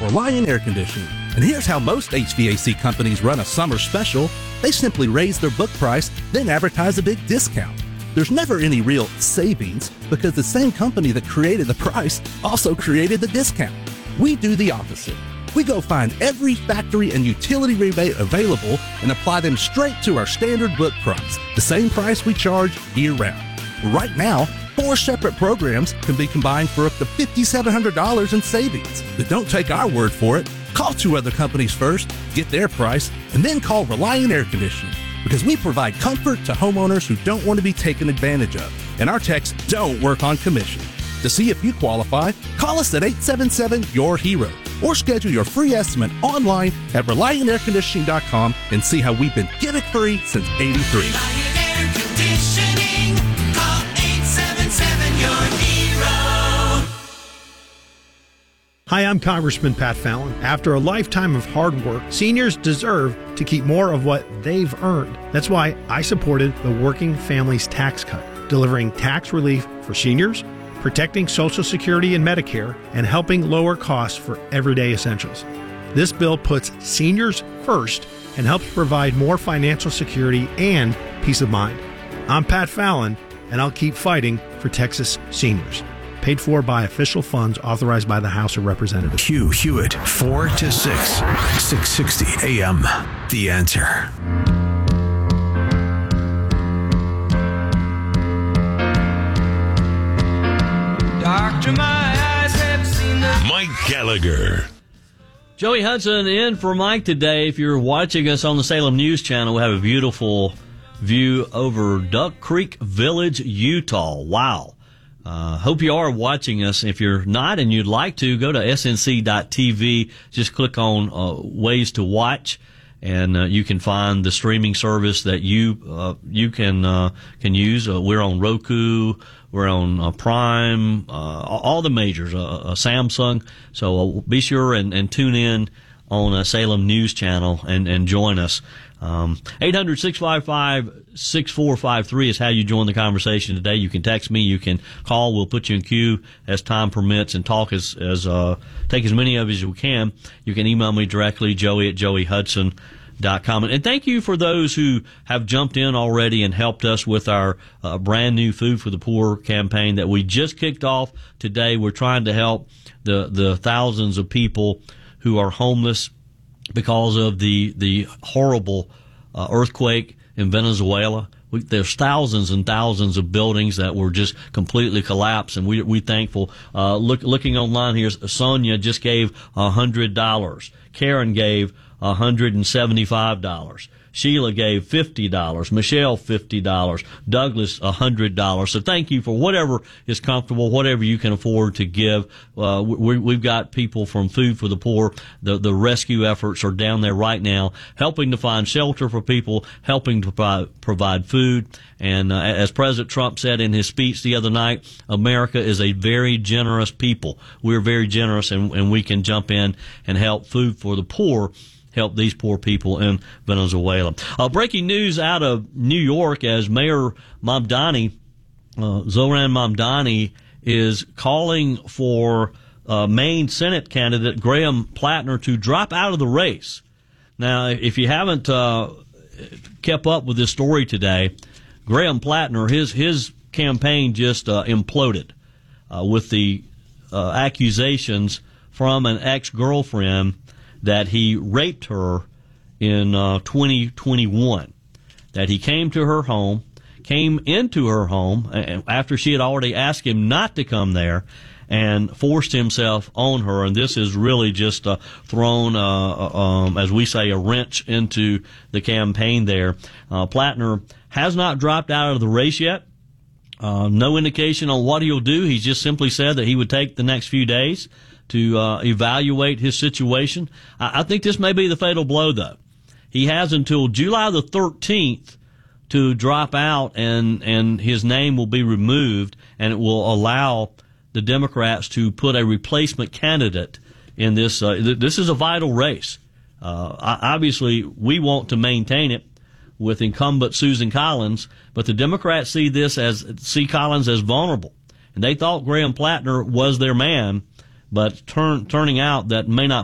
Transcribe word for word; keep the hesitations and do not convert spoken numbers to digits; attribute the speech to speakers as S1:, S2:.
S1: Reliant Air Conditioning. And here's how most H V A C companies run a summer special. They simply raise their book price, then advertise a big discount. There's never any real savings because the same company that created the price also created the discount. We do the opposite. We go find every factory and utility rebate available and apply them straight to our standard book price, the same price we charge year-round. Right now, four separate programs can be combined for up to five thousand seven hundred dollars in savings. But don't take our word for it. Call two other companies first, get their price, and then call Reliant Air Conditioning, because we provide comfort to homeowners who don't want to be taken advantage of, and our techs don't work on commission. To see if you qualify, call us at eight seven seven, Y O U R hero or schedule your free estimate online at reliant air conditioning dot com and see how we've been gimmick-free since eighty-three.
S2: Reliant Air Conditioning. Call eight seven seven, Y O U R hero.
S3: Hi, I'm Congressman Pat Fallon. After a lifetime of hard work, seniors deserve to keep more of what they've earned. That's why I supported the Working Families Tax Cut, delivering tax relief for seniors, protecting Social Security and Medicare, and helping lower costs for everyday essentials. This bill puts seniors first and helps provide more financial security and peace of mind. I'm Pat Fallon, and I'll keep fighting for Texas seniors. Paid for by official funds authorized by the House of Representatives.
S4: Hugh Hewitt, four to six, six sixty A M. The Answer.
S2: Doctor, my eyes have seen the...
S4: Mike Gallagher.
S5: Joey Hudson in for Mike today. If you're watching us on the Salem News Channel, we have a beautiful view over Duck Creek Village, Utah. Wow. Uh, hope you are watching us. If you're not and you'd like to, go to S N C dot T V. Just click on uh, ways to watch, and uh, you can find the streaming service that you uh, you can uh, can use. Uh, we're on Roku. We're on uh, Prime, uh, all the majors, uh, uh, Samsung. So uh, be sure and, and tune in on uh, Salem News Channel and, and join us. Um, eight hundred, six five five, six four five three is how you join the conversation today. You can text me, you can call, we'll put you in queue as time permits and talk as, as, uh, take as many of you as we can. You can email me directly, joey at joey hudson dot com. And thank you for those who have jumped in already and helped us with our uh, brand new Food for the Poor campaign that we just kicked off today. We're trying to help the, the thousands of people who are homeless because of the the horrible uh, earthquake in Venezuela. We, there's thousands and thousands of buildings that were just completely collapsed, and we we thankful. Uh, look, looking online here, Sonia just gave a hundred dollars. Karen gave a hundred and seventy-five dollars. Sheila gave fifty dollars. Michelle, fifty dollars. Douglas, one hundred dollars. So thank you for whatever is comfortable, whatever you can afford to give. Uh, we, we've got people from Food for the Poor. The, the rescue efforts are down there right now, helping to find shelter for people, helping to provide, provide food. And uh, as President Trump said in his speech the other night, America is a very generous people. We're very generous, and, and we can jump in and help Food for the Poor help these poor people in Venezuela. Uh, breaking news out of New York as Mayor Mamdani, uh, Zoran Mamdani, is calling for uh, Maine Senate candidate Graham Plattner to drop out of the race. Now, if you haven't uh, kept up with this story today, Graham Plattner, his his campaign just uh, imploded uh, with the uh, accusations from an ex-girlfriend that he raped her in uh, twenty twenty-one, that he came to her home, came into her home after she had already asked him not to come there, and forced himself on her. And this has really just uh, thrown, uh, um, as we say, a wrench into the campaign there. Uh, Plattner has not dropped out of the race yet. Uh, no indication on what he'll do. He's just simply said that he would take the next few days to uh, evaluate his situation. I, I think this may be the fatal blow, though. He has until July the thirteenth to drop out, and, and his name will be removed, and it will allow the Democrats to put a replacement candidate in this. Uh, th- this is a vital race. Uh, obviously, we want to maintain it with incumbent Susan Collins, but the Democrats see this as see Collins as vulnerable, and they thought Graham Plattner was their man. But turn, turning out that may not